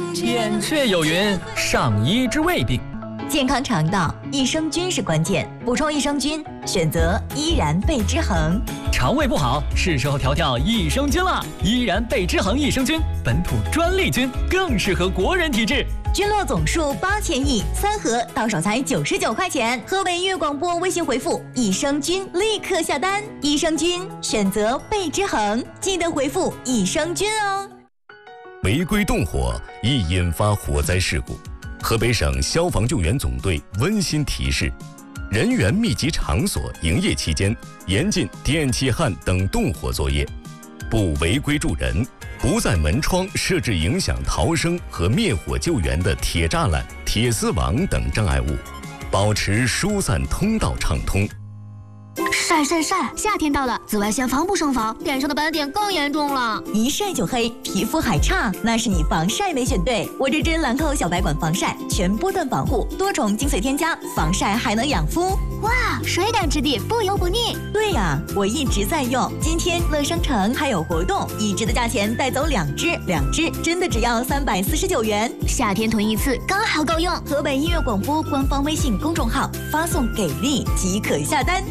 燕雀有云：上医治未病。 健康肠道，益生菌是关键。补充益生菌，选择依然贝之恒。 肠胃不好，是时候调调益生菌了。依然贝之恒益生菌，本土专利菌，更适合国人体质。 菌落总数8000亿，3盒到手才99块钱。河北音乐广播微信回复“益生菌”，立刻下单。益生菌选择贝之恒，记得回复“益生菌”哦。 违规动火易引发火灾事故。河北省消防救援总队温馨提示：人员密集场所营业期间，严禁电气焊等动火作业，不违规助人，不在门窗设置影响逃生和灭火救援的铁栅栏、铁丝网等障碍物，保持疏散通道畅通。 晒，夏天到了，紫外线防不胜防，脸上的斑点更严重了。 一晒就黑，皮肤还差，那是你防晒没选对。我这支兰蔻小白管防晒，全波段保护，多种精粹添加，防晒还能养肤。 哇，水感质地，不油不腻。 对呀，我一直在用。今天乐商城还有活动，1支的价钱带走2支，2支真的只要349元。 夏天囤一次刚好够用。 河北音乐广播官方微信公众号发送给力即可下单。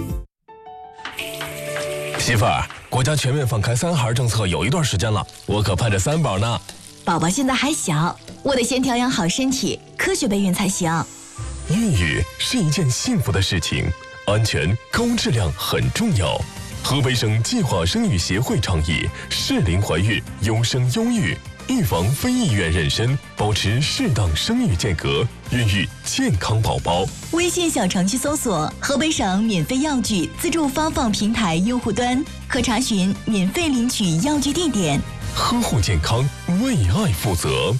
媳妇儿，国家全面放开3孩政策有一段时间了，我可盼着3宝呢。 宝宝现在还小，我得先调养好身体，科学备孕才行。 孕育是一件幸福的事情，安全高质量很重要。河北省计划生育协会倡议适龄怀孕，优生优育，预防非意愿妊娠，保持适当生育间隔，孕育健康宝宝。 微信小程序搜索河北省免费药具自助发放平台用户端，可查询免费领取药具地点。 呵护健康，为爱负责。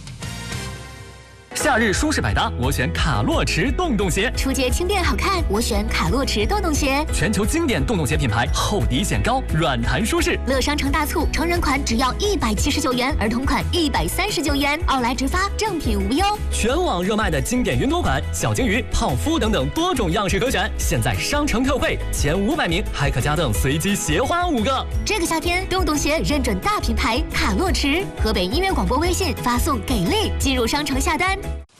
夏日舒适百搭，我选卡洛驰洞洞鞋。 出街轻便好看，我选卡洛驰洞洞鞋。 全球经典洞洞鞋品牌，厚底显高，软弹舒适。 乐商城大促，成人款只要179元，儿童款139元，奥莱直发，正品无忧。 全网热卖的经典云朵款、小金鱼、泡芙等等多种样式可选，现在商城特惠，前500名还可加赠随机鞋花5个。 这个夏天，洞洞鞋认准大品牌卡洛驰。河北音乐广播微信发送给力，进入商城下单。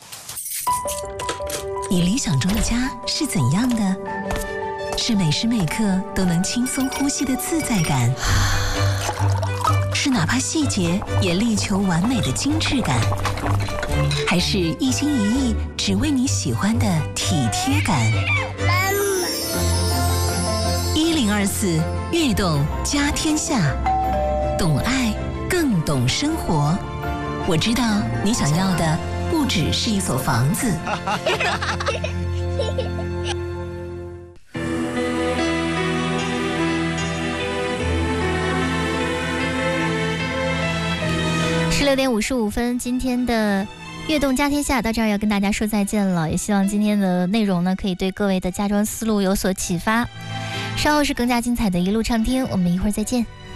你理想中的家是怎样的？是每时每刻都能轻松呼吸的自在感，是哪怕细节也力求完美的精致感，还是一心一意只为你喜欢的体贴感？1024悦动家天下，懂爱更懂生活。我知道你想要的不只是一所房子。 16点55分，今天的悦动家天下到这儿要跟大家说再见了，也希望今天的内容呢可以对各位的家装思路有所启发。稍后是更加精彩的一路畅听，我们一会儿再见。